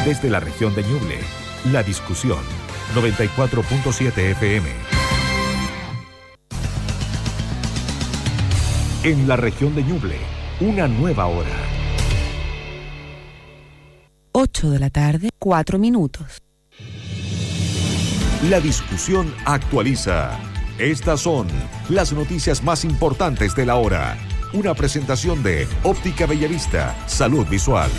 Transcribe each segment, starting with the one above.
desde la región de Ñuble. La discusión, 94.7 FM. En la región de Ñuble, una nueva hora. 8 de la tarde, 4 minutos. La discusión actualiza. Estas son las noticias más importantes de la hora. Una presentación de Óptica Bellavista, Salud Visual.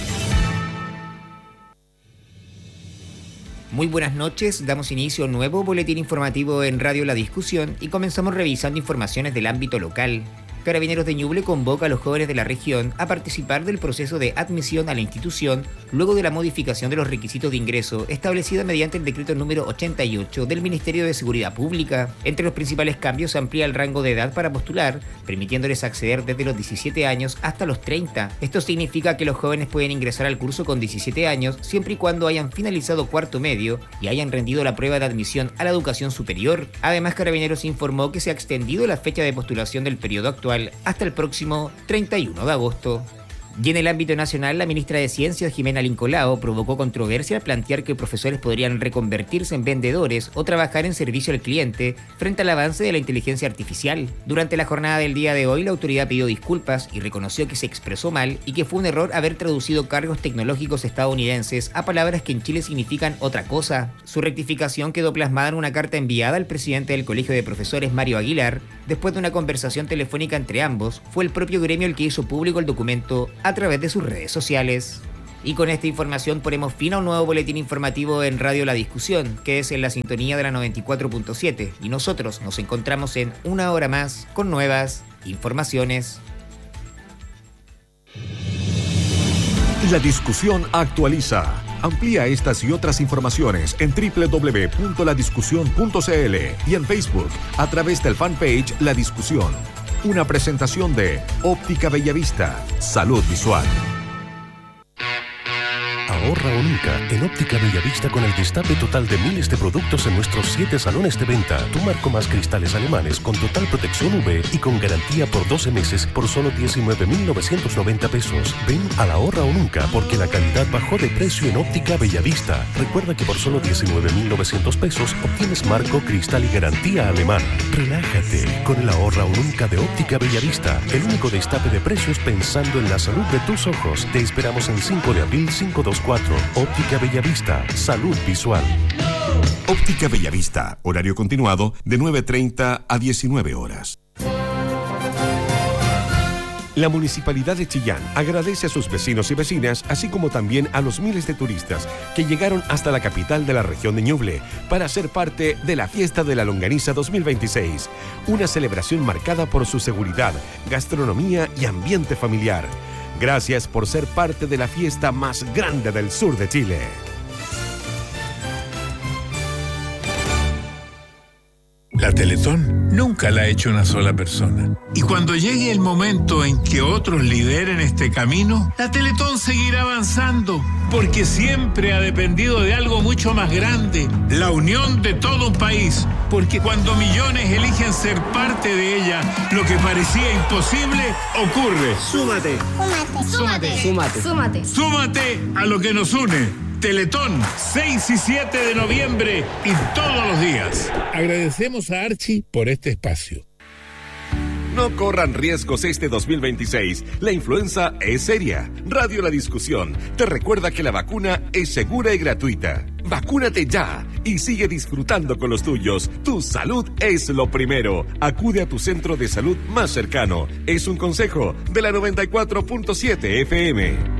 Muy buenas noches, damos inicio a un nuevo boletín informativo en Radio La Discusión y comenzamos revisando informaciones del ámbito local. Carabineros de Ñuble convoca a los jóvenes de la región a participar del proceso de admisión a la institución luego de la modificación de los requisitos de ingreso establecida mediante el decreto número 88 del Ministerio de Seguridad Pública. Entre los principales cambios se amplía el rango de edad para postular, permitiéndoles acceder desde los 17 años hasta los 30. Esto significa que los jóvenes pueden ingresar al curso con 17 años siempre y cuando hayan finalizado cuarto medio y hayan rendido la prueba de admisión a la educación superior. Además, Carabineros informó que se ha extendido la fecha de postulación del periodo actual hasta el próximo 31 de agosto. Y en el ámbito nacional, la ministra de Ciencias, Jimena Lincolao, provocó controversia al plantear que profesores podrían reconvertirse en vendedores o trabajar en servicio al cliente frente al avance de la inteligencia artificial. Durante la jornada del día de hoy, la autoridad pidió disculpas y reconoció que se expresó mal y que fue un error haber traducido cargos tecnológicos estadounidenses a palabras que en Chile significan otra cosa. Su rectificación quedó plasmada en una carta enviada al presidente del Colegio de Profesores, Mario Aguilar. Después de una conversación telefónica entre ambos, fue el propio gremio el que hizo público el documento a través de sus redes sociales. Y con esta información ponemos fin a un nuevo boletín informativo en Radio La Discusión, que es en la sintonía de la 94.7, y nosotros nos encontramos en una hora más con nuevas informaciones. La discusión actualiza. Amplía estas y otras informaciones en www.ladiscusión.cl y en Facebook a través del fanpage La Discusión. Una presentación de Óptica Bellavista, Salud Visual. Ahorra o nunca en Óptica Bellavista con el destape total de miles de productos en nuestros 7 salones de venta. Tu marco más cristales alemanes con total protección UV y con garantía por 12 meses por solo 19.990 pesos. Ven a la Ahorra o nunca porque la calidad bajó de precio en Óptica Bellavista. Recuerda que por solo 19.900 pesos obtienes marco, cristal y garantía alemana. Relájate con el Ahorra o nunca de Óptica Bellavista. El único destape de precios pensando en la salud de tus ojos. Te esperamos en 5 de abril 524. Óptica Bellavista, Salud Visual. Óptica Bellavista, horario continuado de 9:30 a 19 horas. La Municipalidad de Chillán agradece a sus vecinos y vecinas, así como también a los miles de turistas que llegaron hasta la capital de la región de Ñuble para ser parte de la Fiesta de la Longaniza 2026, una celebración marcada por su seguridad, gastronomía y ambiente familiar. Gracias por ser parte de la fiesta más grande del sur de Chile. La Teletón nunca la ha hecho una sola persona. Y cuando llegue el momento en que otros lideren este camino, la Teletón seguirá avanzando, porque siempre ha dependido de algo mucho más grande, la unión de todo un país. Porque cuando millones eligen ser parte de ella, lo que parecía imposible ocurre. Súmate. Súmate. Súmate. Súmate. Súmate a lo que nos une. Teletón, 6 y 7 de noviembre y todos los días. Agradecemos a Archie por este espacio. No corran riesgos este 2026. La influenza es seria. Radio La Discusión te recuerda que la vacuna es segura y gratuita. Vacúnate ya y sigue disfrutando con los tuyos. Tu salud es lo primero. Acude a tu centro de salud más cercano. Es un consejo de la 94.7 FM.